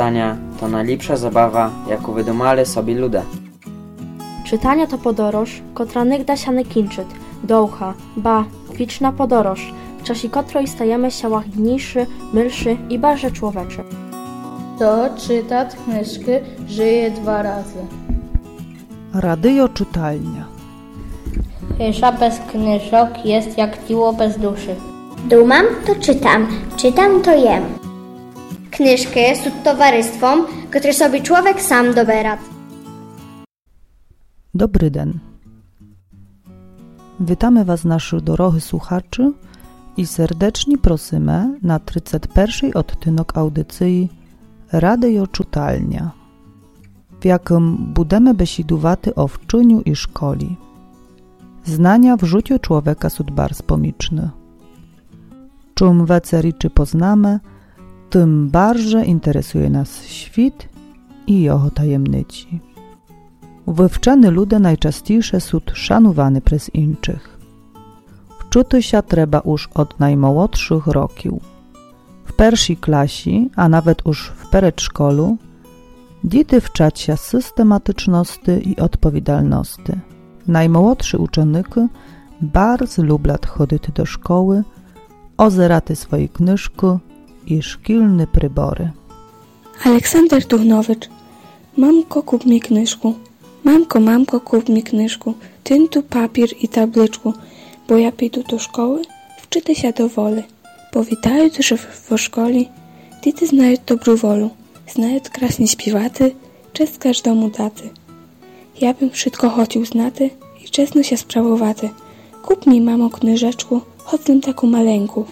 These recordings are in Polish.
czytania to najlepsza zabawa, jaką wydumali sobie ludzie. Czytanie to podoroż, kotra nigda się nie kończy, długa, ba, wieczna podoroż, w czasie której stajemy się łagodniejszy, milszy i bardziej człowieczy. Kto czyta knyżki, żyje 2 razy. Radio czytalnia. Cisza bez knyżok jest jak ciło bez duszy. Dumam to czytam, czytam to jem. Knyżki są towarzystwem, które sobie człowiek sam dobera. Dobry den. Witamy Was, naszych dorohych słuchaczy, i serdecznie prosimy na 31. odtynek audycji Radio Czytalnia, w jakim budemy besidowaty o wczyniu i szkoli. Znania w życiu człowieka są bardzo pomocne. Czym więcej rzeczy poznamy, tym bardziej interesuje nas świat i jego tajemnici. Wywczeni ludzie najczęściej są szanowani przez innych. Wczuty się trzeba już od najmłodszych roków. W pierwszej klasie, a nawet już w przedszkolu, dzieci wczać się systematyczności i odpowiedzialności. Najmłodszy uczennik bardzo lubią chodzić do szkoły, ozerać swoje knyżki i szkolne przybory. Aleksander Duchnowicz. Mamko, kup mi knyżku. Mamko, kup mi knyżku. Tyntu, papier i tabliczku, bo ja pójdę do szkoły, wczyty się do woli. Powitają, że w szkole dzieci znają dobrą wolę, znają krasnie śpiewaty, cześć każdemu daty. Ja bym wszystko chciał znaty i czesno się sprawowaty. Kup mi, mamo, knyżeczku, chodzę taką maleńką.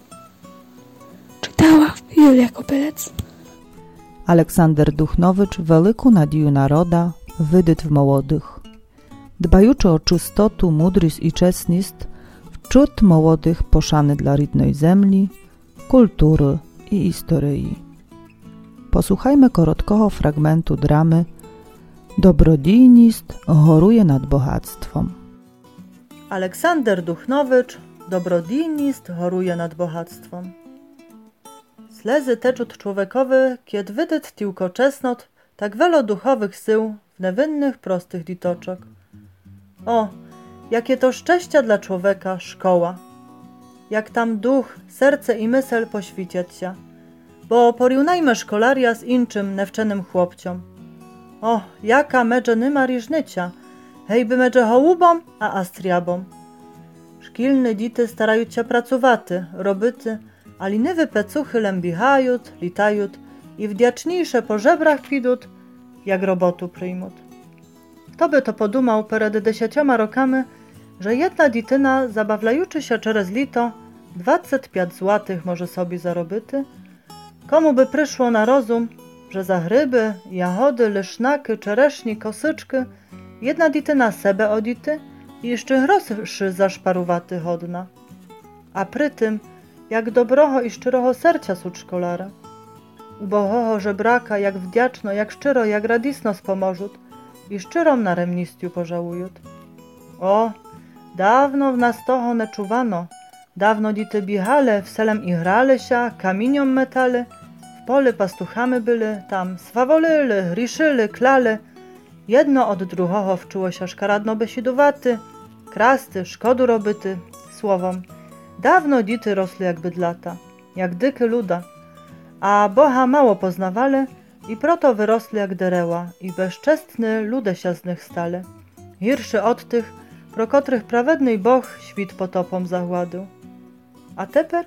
Czytała Julia Kopelec. Aleksander Duchnowicz wielką nadzieję naroda wydyt w młodych. Dbajuczy o czystotu, mądrość i czesność, wczut młodych poszany dla rідної землі, kultury i historii. Posłuchajmy krótkiego fragmentu dramy Dobrodziejność choruje nad bogactwem. Aleksander Duchnowicz, Dobrodziejność choruje nad bogactwem. Slzy teczut człowiekowy, kiedy wydyt tylko czesnot, tak wielo duchowych sył w niewinnych, prostych ditoczok. O, jakie to szczęścia dla człowieka szkoła. Jak tam duch, serce i mysl poświeciać się. Bo porównajmy szkolaria z inczym, newczenym chłopciom. O, jaka medże nyma różnica, hejby medże hołubom, a astriabom. Szkilny dity starają się pracowaty, robyty, a liniwy pecuchy lębichajut, litajut i wdziaczniejsze po żebrach pidut, jak robotu przyjmut. Kto by to podumał przed 10 rokami, że jedna dityna, zabawlajuczy się przez lito, 25 złotych może sobie zarobyty? Komu by przyszło na rozum, że za gryby, jahody, lysznaki, czereśni, kosyczki, jedna dityna sebe odity i jeszcze groszy zaszparowaty chodna. A przy tym, jak dobroho i szczeroho serca są szkolara. Ubohoho żebraka, jak wdziaczno, jak szczero, jak radisno spomożut i szczerom na remnistiu pożałujut. O, dawno w nas toho nie czuwano, dawno dity bichale, w selem i grale się, kamieniom metale, w pole pastuchamy byli, tam swawolyli, riszyli, klale. Jedno od drugoho wczuło się szkaradno besidowaty, krasty, szkodu robyty, słowom. Dawno dity rosły jak bydlata, jak dyky luda, a Boha mało poznawali i proto wyrosli jak dereła i bezczestny lude się z nich stale. Hirszy od tych, pro kotrych prawedny Boh świt potopom zagładył. A teper?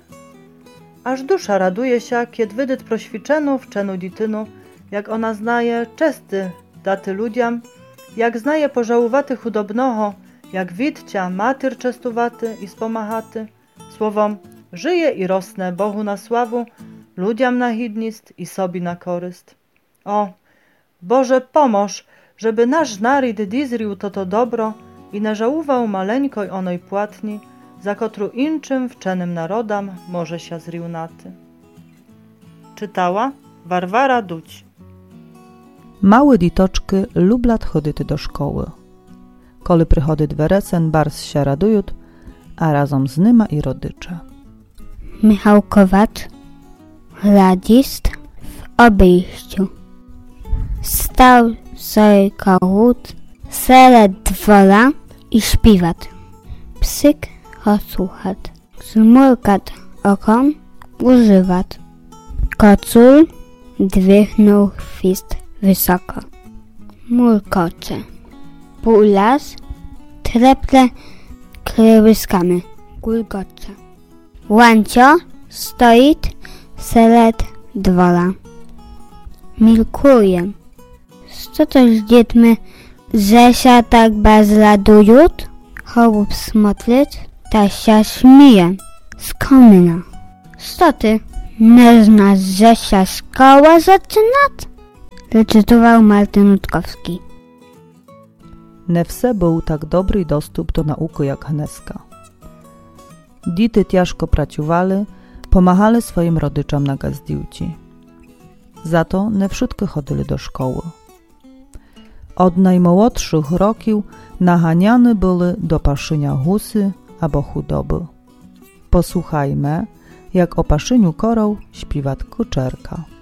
Aż dusza raduje się, kiedy wydyt proświczenu wczenu ditynu, jak ona znaje czesty daty ludziom, jak znaje pożałowaty chudobnoho, jak widcia matyr czestuwaty i spomachaty, słowom żyje i rosnę Bohu na sławu, ludziom na hidnist i sobie na koryst. O, Boże pomóż, żeby nasz naród dizrił to dobro i nie żałował maleńkoj onej płatni, za kotru inczym wczenym narodam może się zriunaty. Czytała Warwara Duć. Małe ditoczki lubią chodzić do szkoły. Koli przychodzi weresen, bars się radują, a razem z nyma i rodycze. Michał Kowat, radist w obejściu. Stał sobie kogut, serед dwora i śpiewat. Psyk osłuchat, zmurkat okom, używat. Kocur dwychnął chwist wysoko. Murkocze. Półlas treple kryłyskami, gulgocze. Łancio stoi serед dwora. Milkuje. Co to z dziećmi, że się tak bezradują? Chorób smotrzyć, ta się śmieje z komina. Co ty, nie znasz, że się szkoła zaczyna? Recytował Martin Rutkowski. Не все був так добрий достуp до науки, як Гнеска. Діти тяжко працювали, помагали своїм родичам на газдівці. Зато не wszystkie chodzili do szkoły. Od najmłodszych roków naganiane były do paszynia husy albo chudoby. Posłuchajmy, jak o paszyniu korał śpiewa Kuczerka.